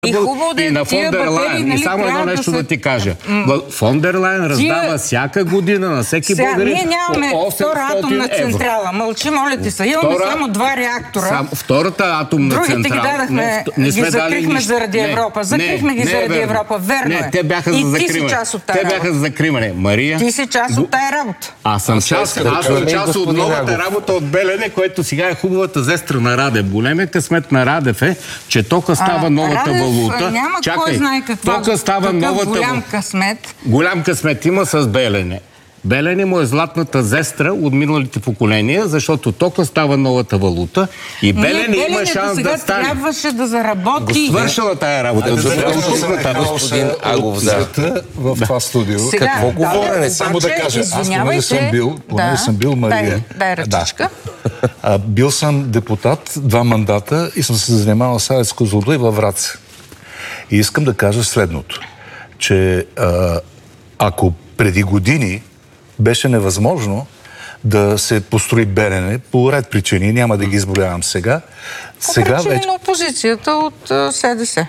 И на фон дер Лайен. И само едно нещо да ти кажа. Фон дер Лайен раздава всяка година на всеки българин ние нямаме 800 втора атомна евро. централа. Мълчи, моля ти се. Имаме само 2 реактора. Втората атомна централа. Другите ги дадахме, ги закрихме заради Европа. Закрихме ги заради Европа. Верно е. Те бяха за закриване. И ти си част от тая работа. Те бяха за закриване. Мария... Ти си част от тая работа. Аз съм част от новата работа от Белене, което сега е хубавата зестра на Радев. Големия късмет на Радев е, че тока става новата валута. Кой знае каква голям късмет. Голям късмет има с Белене. Белене му е златната зестра от миналите поколения, защото тока става новата валута и Белене има шанс да стане. Трябваше да заработи. Свършила тая работа. Господин Агов, в това студио. Какво говорене? Само да кажа, аз понеже съм бил Мария. Дай ръчичка. Бил съм депутат 2 мандата и съм се занимавал с АЕЦ Козлодуй във Враца. И искам да кажа следното, че ако преди години беше невъзможно да се построи Белене по ред причини, няма да ги изброявам сега. По причини на опозицията от СДС.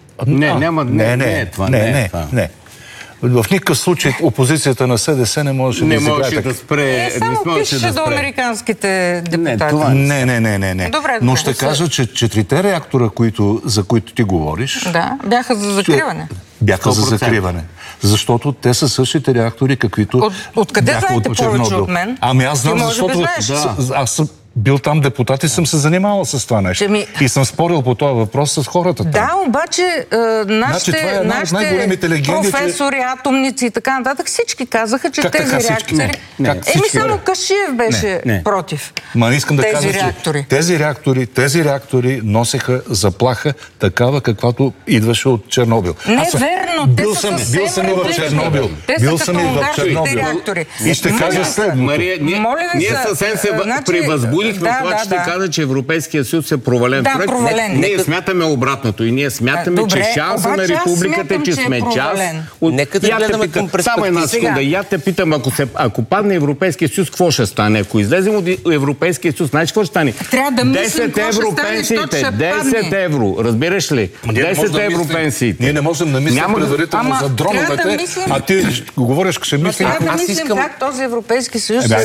Не. В никакъв случай опозицията на СДС не можеше да изиграе да спре. Само пише до американските депутати. Не. Но ще кажа, че 4-те реактора, за които ти говориш... Да, бяха за закриване. Бяха за закриване. Защото те са същите реактори, каквито... Откъде знаете повече от мен? Ами аз знам, защото аз съм бил там депутат и съм се занимавал с това нещо. И съм спорил по този въпрос с хората там. Да, обаче нашите професори, атомници и така нататък, всички казаха, че тези реактори... само Кашиев беше против тези реактори. Тези реактори носеха заплаха такава, каквато идваше от Чернобил. Не, верно, те са бил съм и в Чернобил. Бил съм и в Чернобил. И ще кажа следното. Мария, ние съвсем се превъзбудихме това, че ти каза, че Европейския съюз е провален проект. Ние смятаме обратното и ние смятаме, че шанса на републиката е, че сме част от... Нека да гледаме към перспектива. Само една секунда. Я те питам, ако падне Европейския съюз, какво ще стане? Ако излезем от Европейския съюз, знаеш какво ще стане? Трябва да мислим какво ще стане, защото ще падне. 10 евро. Разбираш ли? 10 евро пенсиите. Ние не можем да мислим предварително за дроновете, а ти говориш, ще мислим... Трябва да мислим как този Европейски съюз ще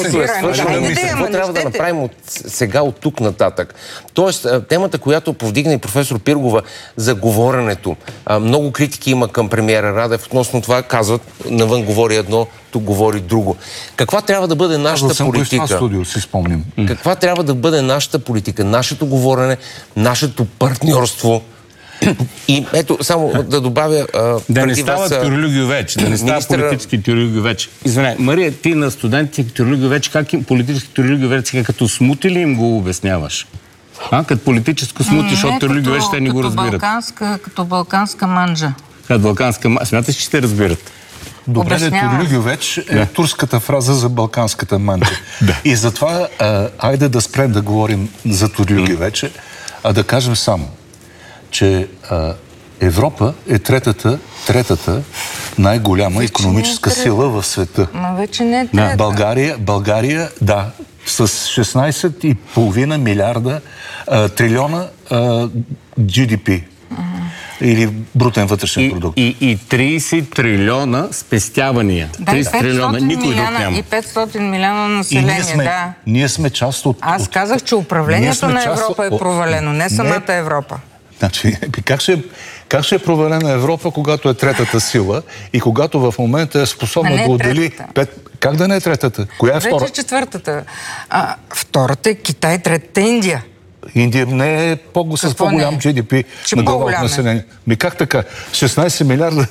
Какво трябва да направим сега от тук нататък? Тоест, темата, която повдигна и професор Пиргова за говоренето. Много критики има към премиера Радев относно това. Казват, навън говори едно, тук говори друго. Каква трябва да бъде нашата политика? Студио, си спомним. Каква трябва да бъде нашата политика? Нашето говорене, нашето партньорство? И ето, само да добавя... Да не става тюрлюгювеч, да не става политически тюрлюгювеч. Извиняй, Мария, ти на студентите тюрлюгювеч, как им политически тюрлюгювеч, като смути ли им го обясняваш? Като политическо смути, защото тюрлюгювеч те не го разбират. Като балканска манджа. Като балканска манджа. Смяташ, че ще разбират? Добре, тюрлюгювеч е турската фраза за балканската манджа. И затова, айде да спрем да говорим за тюрлюгювече, а да кажем само, че Европа е третата най-голяма икономическа сила в света. Но вече не е трета. България, с 16,5 милиарда трилиона GDP. Или брутен вътрешен продукт. И 30 трилиона спестявания. 30 трилиона. Никой друг няма. И 500 милиона население, Ние сме част от... Аз казах, че управлението на Европа е провалено, не самата Европа. Значи, как ще е провалена Европа, когато е третата сила и когато в момента е способна да отдели... Как да не е третата? Коя е втора? Вече четвъртата. Втората е Китай, третата е Индия. Индия не е с по-голям GDP на глава от население. Как така? 16 милиарда?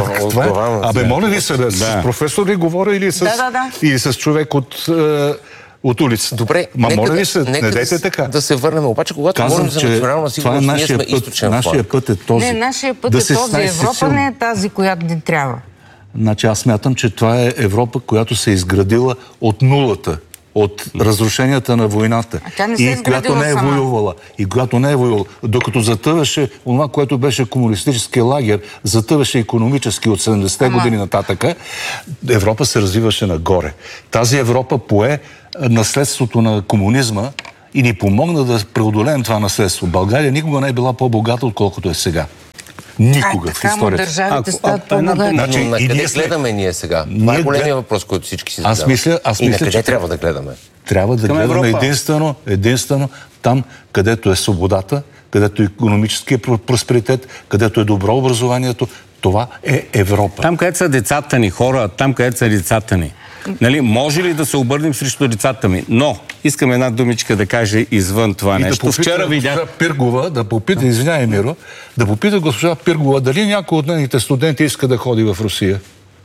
Моля ви се, с професор ли говоря или с човек от улицата? Добре, не дайте така. Да се върнем. Обаче, когато говорим за национална сигурност, ние сме източен фланг. Нашия път е този. Не, нашия път е този. Европа не е тази, която ни трябва. Значи аз смятам, че това е Европа, която се е изградила от нулата, от разрушенията на войната. И която не е воювала. И която не е воювала. Докато затъваше това, което беше комунистическия лагер, затъваше икономически от 70-те години нататъка, Европа се развиваше нагоре. Тази Европа пое наследството на комунизма и ни помогна да преодолеем това наследство. България никога не е била по-богата, отколкото е сега. Никога в историята. Държавите стават по-богати. Значи, на къде гледаме ние сега? Това е големия въпрос, който всички си задават. Аз мисля, на къде трябва да гледаме? Трябва да гледаме единствено там, където е свободата, където е икономическия просперитет, където е добро образованието. Това е Европа. Там, където са децата ни, хора, там, където са децата ни. Нали, може ли да се обърнем срещу децата ми? Но искам една думичка да кажа извън това нещо. Вчера видях Пиргова, извиняй, Миро, да попита госпожа Пиргова дали някой от нейните студенти иска да ходи в Русия.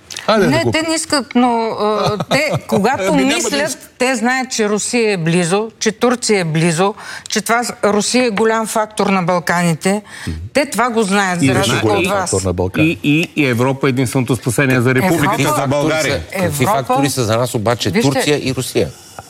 Те не искат, но те, когато мислят, те знаят, че Русия е близо, че Турция е близо, че Русия е голям фактор на Балканите. Те това го знаят, за разлика от вас. И Европа е единственото спасение за републиката, за България. Какви фактори са за нас обаче Турция и Русия?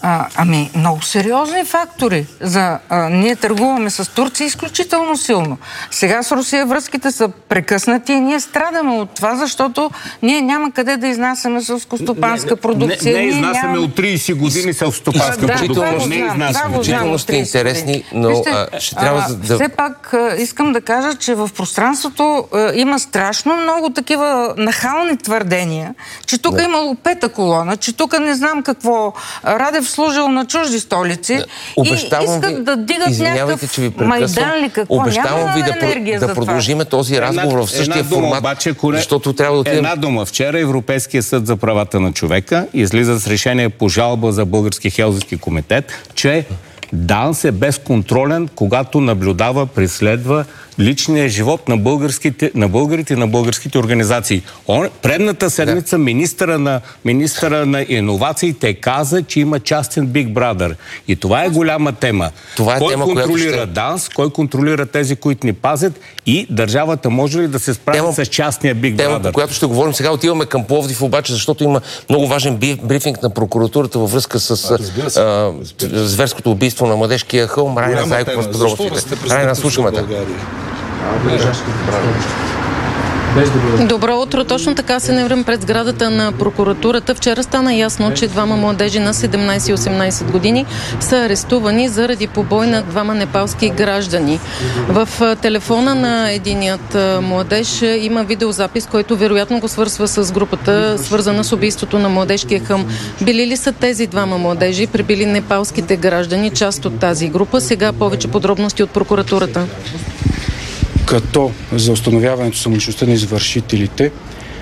Много сериозни фактори. Ние търгуваме с Турция изключително силно. Сега с Русия връзките са прекъснати и ние страдаме от това, защото ние няма къде да изнасяме селскостопанска продукция. Не изнасяме от 30 години селскостопанска продукция. Включително сте интересни, но ще трябва да... Все пак искам да кажа, че в пространството има страшно много такива нахални твърдения, че тук имало пета колона, че тук не знам какво... Радев служил на чужди столици и искат да дигат някакъв Майдан ли какво. Обещавам ви да продължиме този разговор в същия формат, защото трябва да отидем... Една дума. Вчера Европейския съд за правата на човека излиза с решение по жалба за Български Хелзински комитет, че ДАНС е безконтролен, когато наблюдава, преследва личния живот на българите и на българските организации. Предната седмица министъра на иновациите каза, че има частен Big Brother. И това е голяма тема. Кой контролира ДАНС, кой контролира тези, които ни пазят и държавата може ли да се справи с частния Big Brother? Тема, по която ще говорим сега. Отиваме към Пловдив обаче, защото има много важен брифинг на прокуратурата във връзка с зверското убийство на Младежкия хълм. Райна Зайкова с подробностите. Райна, слушаме те. Добро утро. Точно така се намирам пред сградата на прокуратурата. Вчера стана ясно, че двама младежи на 17 и 18 години са арестувани заради побой на двама непалски граждани. В телефона на единият младеж има видеозапис, който вероятно го свързва с групата, свързана с убийството на Младежкия хълм. Били ли са тези двама младежи, пребили непалските граждани, част от тази група? Сега повече подробности от прокуратурата. Като за установяването самоличността на извършителите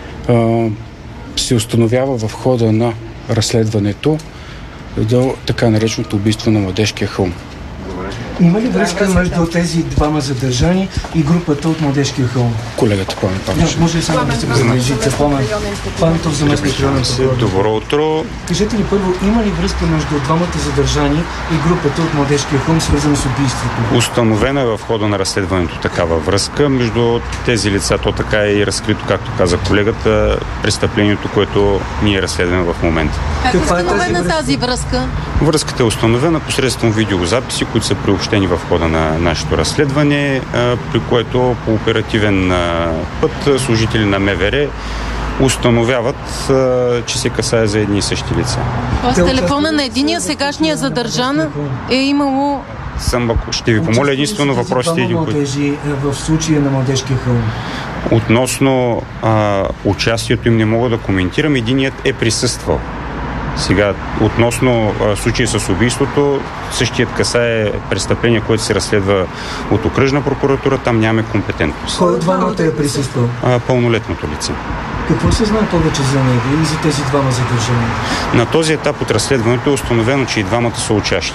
се установява в хода на разследването до така нареченото убийство на Младежкия хълм. Има ли връзка между тези двама задържани и групата от Младежкия хълм? Колегата Пламен Панчев. Може ли само да се разрешите? Пламенов, заместник районен прокурор. Добро утро. Кажете ли първо, има ли връзка между двамата задържани и групата от Младежкия хълм, свързана с убийството? Установена е в хода на разследването такава връзка. Между тези лица, то така е и разкрито, както каза колегата, престъплението, което ние разследваме в момента. Как е установена тази връзка? Връзката е установена посредством видеозаписи, които са приобщени в хода на нашето разследване, при което по оперативен път служители на МВР установяват, че се касае за едни и същи лица. Тоест телефона на единия сегашния задържан е имало... Ще ви помоля единствено въпросите един път. В случая на Младежкия хълм. Относно участието им не мога да коментирам. Единият е присъствал. Сега, относно случая с убийството, същият касае престъпление, което се разследва от окръжна прокуратура, там нямаме компетентност. Кой от двамата е присъствал? Пълнолетното лице. Какво се знае повече за него и за тези двама задържани? На този етап от разследването е установено, че и двамата са учащи.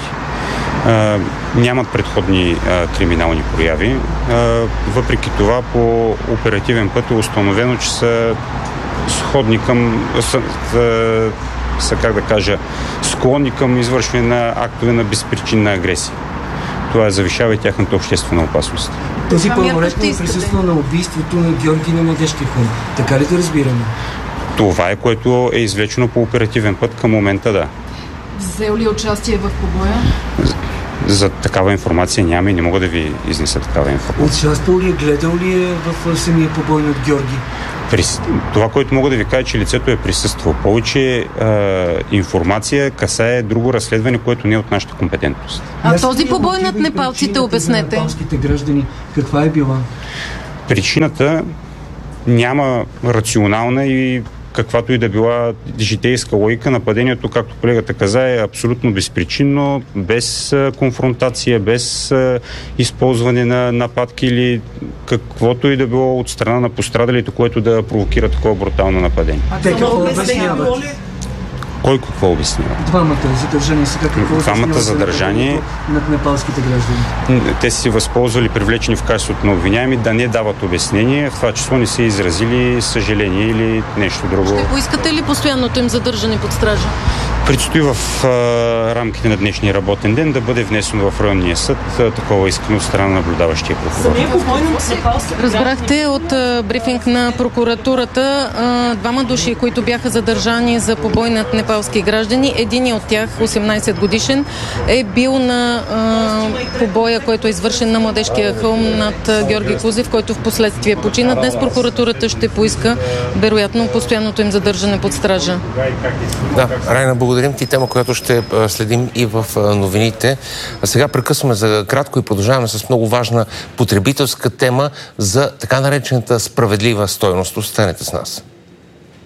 Нямат предходни криминални прояви. Въпреки това, по оперативен път е установено, че са сходни към... са, как да кажа, склонни към извършване на актове на безпричинна агресия. Това завишава и тяхната обществена опасност. Този пълнолетен присъства на убийството на Георги на Младежкия хълм. Така ли да разбираме? Това е, което е извлечено по оперативен път към момента, да. Взел ли участие в побоя? За такава информация няма и не мога да ви изнеса такава информация. Участвал ли е, гледал ли е в самия побой над Георги? Това, което мога да ви кажа, че лицето е присъствало. Повече информация касае друго разследване, което не е от нашата компетентност. А този побой над непалците, обяснете. Непалските граждани, каква е била? Причината няма рационална и каквато и да била житейска логика. Нападението, както колегата каза, е абсолютно безпричинно, без конфронтация, без използване на нападки или каквото и да било от страна на пострадалите, което да провокира такова брутално нападение. А те какво обясняват? Кой какво обяснява? Двамата задържани сега какво Двамата задържани над непалските граждани. Те си възползвали привлечени в качеството на обвиняеми да не дават обяснение, в това число не са изразили съжаление или нещо друго. Ще поискате ли постоянното им задържане под стража? Предстои в рамките на днешния работен ден да бъде внесено в районния съд такова искане от страна на наблюдаващия прокурор. Разбрахте от брифинг на прокуратурата двама души, които бяха задържани за побой над непалски граждани. Един от тях, 18 годишен, е бил на побоя, който е извършен на Младежкия хълм над Георги Кузев, който в последствие почина. Днес прокуратурата ще поиска вероятно постоянното им задържане под стража. Да, Райна, благодарим ти, тема, която ще следим и в новините. А сега прекъсваме за кратко и продължаваме с много важна потребителска тема за така наречената справедлива стойност. Останете с нас.